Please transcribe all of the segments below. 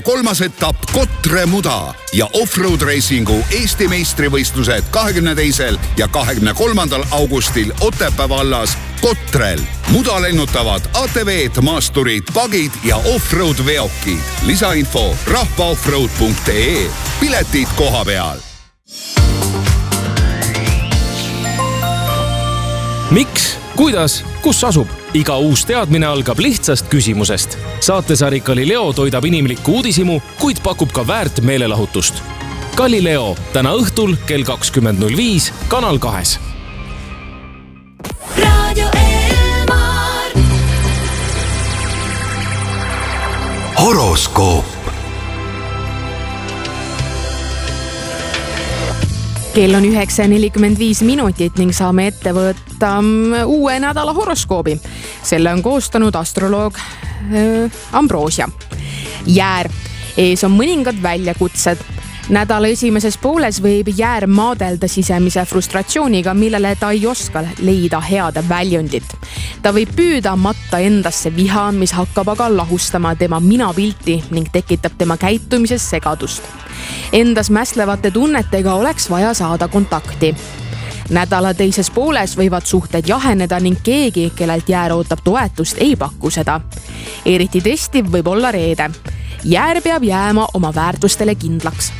3. etapp Kotre Muda ja offroad racingu Eesti meistrivõistlused 22. ja 23. augustil Otepää vallas Kotrel. Muda lennutavad ATV-d, maasturid, pagid ja offroad veokid. Lisainfo rahvaoffroad.ee. Piletid koha peal. Miks? Kuidas? Kus asub? Iga uus teadmine algab lihtsast küsimusest. Saatesari Galileo toidab inimlikku uudisimu, kuid pakub ka väärt meelelahutust. Galileo täna õhtul kell 20.05 Kanal 2. Radio Elmar. Horoskoop. Kell on 9.45 ning saame ette võtta uue nädala horoskoobi. Selle on koostanud astroloog Ambrosia. Jäär. Ees on mõningad väljakutsed. Nädala esimeses pooles võib jäär maadelda sisemise frustratsiooniga, millele ta ei oska leida head väljundit. Ta võib püüda matta endasse viha, mis hakkab aga lahustama tema minapilti ning tekitab tema käitumises segadust. Endas mässlevate tunnetega oleks vaja saada kontakti. Nädala teises pooles võivad suhted jaheneda ning keegi, kellelt jäär ootab toetust, ei paku seda. Eriti testiv võib olla reede. Jäär peab jääma oma väärtustele kindlaks.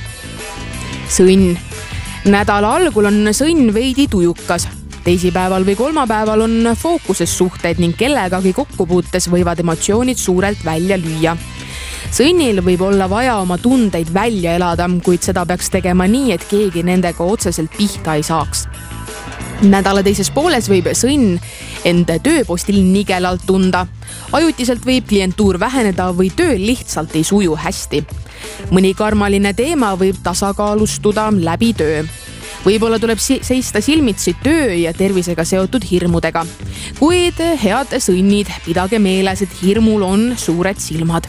Sõnn. Nädala algul on sõnn veidi tujukas. Teisipäeval või kolmapäeval on fookuses suhted ning kellegagi kokkupuutes võivad emotsioonid suurelt välja lüüa. Sõnnil võib olla vaja oma tundeid välja elada, kuid seda peaks tegema nii, et keegi nendega otseselt pihta ei saaks. Nädala teises pooles võib sõnn enda tööpostil nigelalt tunda. Ajutiselt võib klientuur väheneda või töö lihtsalt ei suju hästi. Mõni karmaline teema võib tasakaalustuda läbi töö. Võib-olla tuleb seista silmitsi töö ja tervisega seotud hirmudega. Kuid head sõnnid, pidage meeles, et hirmul on suured silmad.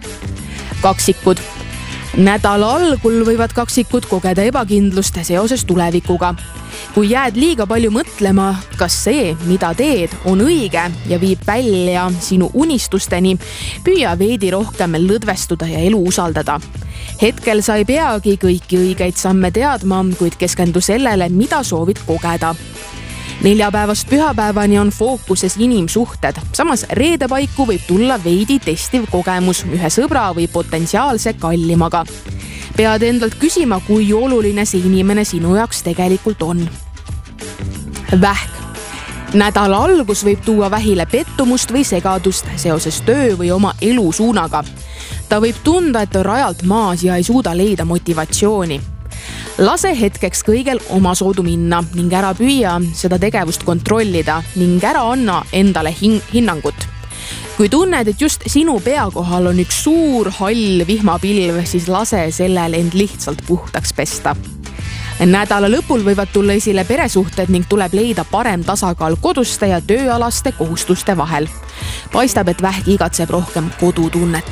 Kaksikud. Nädala algul võivad kaksikud kogeda ebakindlust seoses tulevikuga. Kui jääd liiga palju mõtlema, kas see, mida teed, on õige ja viib välja sinu unistusteni, püüa veidi rohkem lõdvestuda ja elu usaldada. Hetkel sa ei peagi kõiki õigeid samme teadma, kuid keskendu sellele, mida soovid kogeda. Neljapäevast pühapäevani on fookuses inimsuhted. Samas reede paiku võib tulla veidi testiv kogemus ühe sõbra või potentsiaalse kallimaga. Pead endalt küsima, kui oluline see inimene sinu jaoks tegelikult on. Vähk. Nädala algus võib tuua vähile pettumust või segadust seoses töö või oma elu suunaga. Ta võib tunda, et on rajalt maas ja ei suuda leida motivatsiooni. Lase hetkeks kõigel omasoodu minna ning ära püüa seda tegevust kontrollida ning ära anna endale hinnangut. Kui tunned, et just sinu pea kohal on üks suur hall vihmapilv, siis lase sellel end lihtsalt puhtaks pesta. Nädala lõpul võivad tulla esile peresuhted ning tuleb leida parem tasakaal koduste ja tööalaste kohustuste vahel. Paistab, et vähk igatseb rohkem kodutunnet.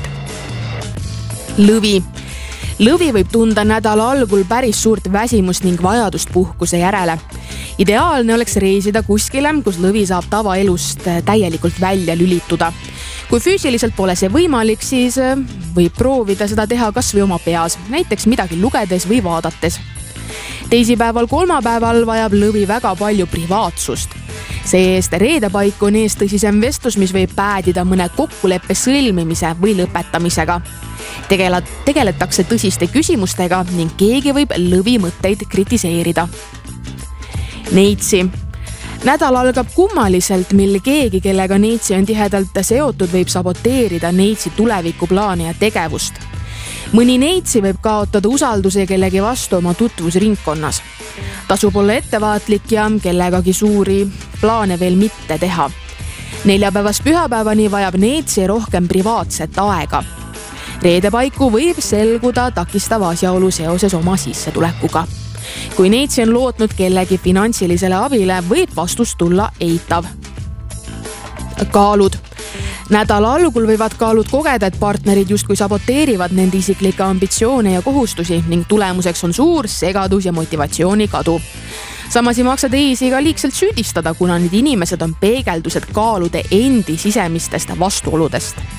Lõvi. Lõvi võib tunda nädala algul päris suurt väsimust ning vajadust puhkuse järele. Ideaalne oleks reisida kuskile, kus lõvi saab tavaelust täielikult välja lülituda. Kui füüsiliselt pole see võimalik, siis võib proovida seda teha kas või oma peas, näiteks midagi lugedes või vaadates. Teisipäeval, kolmapäeval vajab lõvi väga palju privaatsust. See-eest reede paiku on ees tõsisem vestlus, mis võib päädida mõne kokkuleppe sõlmimise või lõpetamisega. Tegeletakse tõsiste küsimustega ning keegi võib lõvi mõtteid kritiseerida. Neitsi. Nädal algab kummaliselt, mil keegi, kellega neitsi on tihedalt seotud, võib saboteerida neitsi tulevikuplaane ja tegevust. Mõni neitsi võib kaotada usalduse kellegi vastu oma tutvusringkonnas. Tasub olla ettevaatlik ja kellegagi suuri plaane veel mitte teha. Neljapäevast pühapäevani vajab neitsi rohkem privaatset aega. Reede paiku võib selguda takistav asjaolu seoses oma sissetulekuga. Kui neitsi on lootnud kellegi finantsilisele abile, võib vastus tulla eitav. Kaalud. Nädala algul võivad kaalud kogeda, et partnerid justkui saboteerivad nende isiklikke ambitsioone ja kohustusi ning tulemuseks on suur segadus ja motivatsiooni kadu. Samas ei maksa teisi ka liigselt süüdistada, kuna need inimesed on peegeldused kaalude endi sisemistest vastuoludest.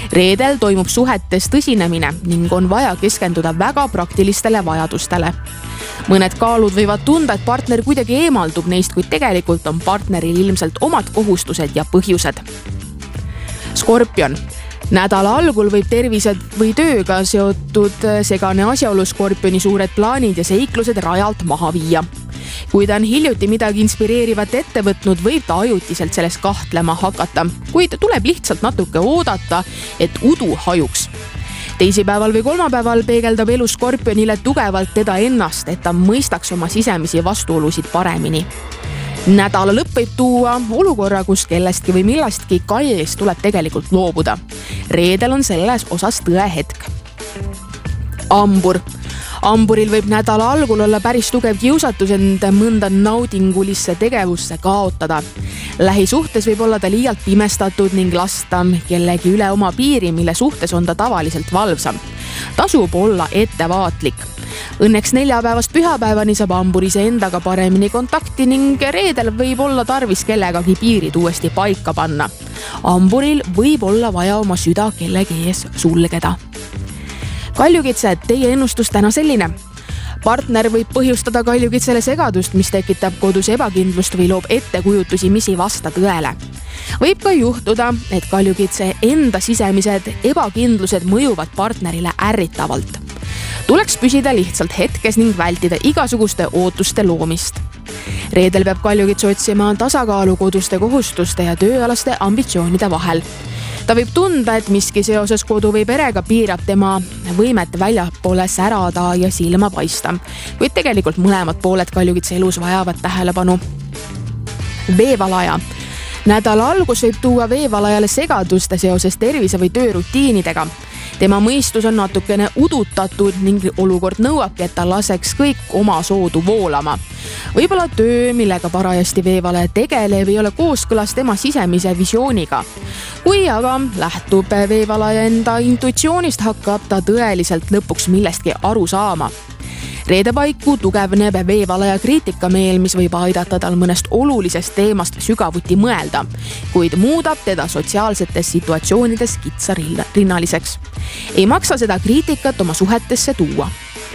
Reedel toimub suhetes tõsinemine ning on vaja keskenduda väga praktilistele vajadustele. Mõned kaalud võivad tunda, et partner kuidagi eemaldub neist, kuid tegelikult on partneril ilmselt omad kohustused ja põhjused. Skorpion. Nädala algul võib tervise või tööga seotud segane asjaolu Skorpioni suured plaanid ja seiklused rajalt maha viia. Kui ta on hiljuti midagi inspireerivat ette võtnud, võib ta ajutiselt selles kahtlema hakata, kuid tuleb lihtsalt natuke oodata, et udu hajuks. Teisipäeval või kolmapäeval peegeldab elu Skorpionile tugevalt teda ennast, et ta mõistaks oma sisemisi vastuolusid paremini. Nädala lõpp võib tuua olukorra, kus kellestki või millestki kallist tuleb tegelikult loobuda. Reedel on selles osas tõehetk. Hambur. Hamburil võib nädala algul olla päris tugev kiusatus end mõnda naudingulisse tegevusse kaotada. Lähisuhtes võib olla ta liialt pimestatud ning lasta kellegi üle oma piiri, mille suhtes on ta tavaliselt valvsam. Tasub olla ettevaatlik. Õnneks neljapäevast pühapäevani saab hambur iseendaga paremini kontakti ning reedel võib olla tarvis kellegagi piirid uuesti paika panna. Hamburil võib olla vaja oma süda kellegi ees sulgeda. Kaljukitsed, teie ennustus täna selline. Partner võib põhjustada kaljukitsele segadust, mis tekitab kodus ebakindlust või loob ettekujutusi, mis ei vasta tõele. Võib ka juhtuda, et kaljukitse enda sisemised ebakindlused mõjuvad partnerile ärritavalt. Tuleks püsida lihtsalt hetkes ning vältida igasuguste ootuste loomist. Reedel peab kaljukits otsima tasakaalu koduste kohustuste ja tööalaste ambitsioonide vahel. Ta võib tunda, et miski seoses kodu või perega piirab tema võimet väljapoole särada ja silma paista, kuid tegelikult mõlemad pooled kaljukitse elus vajavad tähelepanu. Veevalaja. Nädala algus võib tuua veevalajale segaduste seoses tervise või töörutiinidega. Tema mõistus on natukene udutatud ning olukord nõuabki, et ta laseks kõik oma soodu voolama. Võib-olla töö, millega parajasti veevalaja tegeleb, ei ole kooskõlas tema sisemise visiooniga. Kui aga lähtub veevalaja enda intuitsioonist, hakkab ta tõeliselt lõpuks millestki aru saama. Reede paiku tugevneb veevalaja kriitikameel, mis võib aidata tal mõnest olulisest teemast sügavuti mõelda, kuid muudab teda sotsiaalsetes situatsioonides kitsarinnaliseks. Ei maksa seda kriitikat oma suhetesse tuua.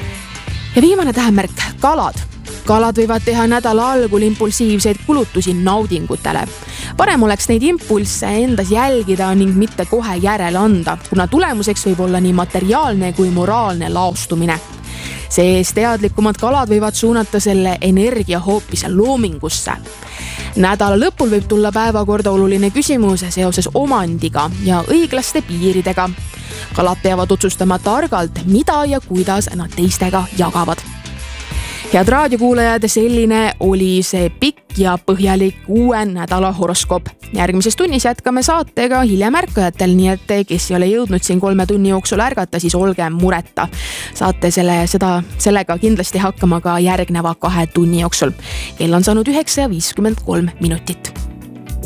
Ja viimane tähemärk, kalad. Kalad võivad teha nädala algul impulsiivseid kulutusi naudingutele. Parem oleks neid impulsse endas jälgida ning mitte kohe järele anda, kuna tulemuseks võib olla nii materiaalne kui moraalne laostumine. Sees teadlikumad kalad võivad suunata selle energia hoopis loomingusse. Nädala lõpul võib tulla päevakorda oluline küsimus seoses omandiga ja õiglaste piiridega. Kalad peavad otsustama targalt, mida ja kuidas nad teistega jagavad. Head raadiokuulajad, selline oli see pikk ja põhjalik uue nädala horoskoop. Järgmises tunnis jätkame saatega hiljem ärkajatel, nii et kes ei ole jõudnud siin 3 tunni jooksul ärgata, siis olge mureta. Saate sellega kindlasti hakkama ka järgneva 2 tunni jooksul. Kell on saanud 9:53 minutit.